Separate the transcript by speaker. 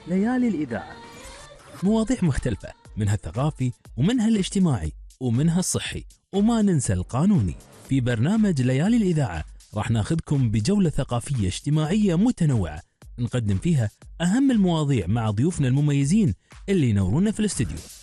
Speaker 1: ليالي الإذاعة.
Speaker 2: مواضيع مختلفة، منها الثقافي ومنها الاجتماعي ومنها الصحي، وما ننسى القانوني. في برنامج ليالي الإذاعة راح ناخذكم بجولة ثقافية اجتماعية متنوعة، نقدم فيها أهم المواضيع مع ضيوفنا المميزين اللي ينورونا في الاستديو.